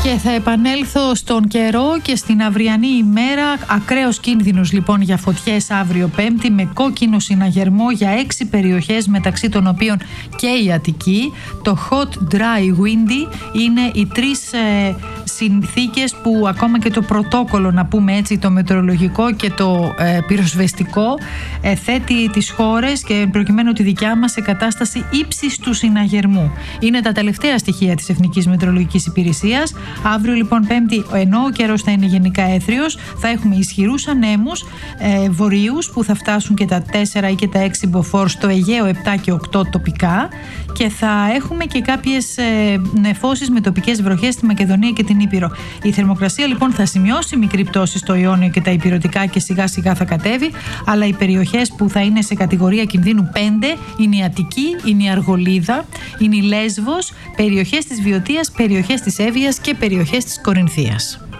Και θα επανέλθω στον καιρό και στην αυριανή ημέρα. Ακραίος κίνδυνος λοιπόν για φωτιές αύριο Πέμπτη, με κόκκινο συναγερμό για 6 περιοχές, μεταξύ των οποίων και η Αττική. Το hot, dry, windy είναι οι τρεις συνθήκες που ακόμα και το πρωτόκολλο, να πούμε έτσι, το μετεωρολογικό και το πυροσβεστικό θέτει τις χώρες, και προκειμένου τη δικιά μας, σε κατάσταση ύψης του συναγερμού. Είναι τα τελευταία στοιχεία της Εθνικής Μετεωρολογικής Υπηρεσίας. Αύριο λοιπόν Πέμπτη, ενώ ο καιρός θα είναι γενικά έθριος, θα έχουμε ισχυρούς ανέμους βορείους που θα φτάσουν και τα 4 ή και τα 6 μποφόρ, στο Αιγαίο 7 και 8 τοπικά, και θα έχουμε και κάποιες νεφώσεις με τοπικές βροχές στη Μακεδονία και την Ήπειρο. Η θερμοκρασία λοιπόν θα σημειώσει μικρή πτώση στο Ιόνιο και τα Ηπειρωτικά και σιγά σιγά θα κατέβει, αλλά οι περιοχές που θα είναι σε κατηγορία κινδύνου 5 είναι η Αττική, είναι η Αργολίδα, είναι η Λέσβος, περιοχές της Βιωτίας, περιοχές της Εύβοιας και περιοχές της Κορινθίας.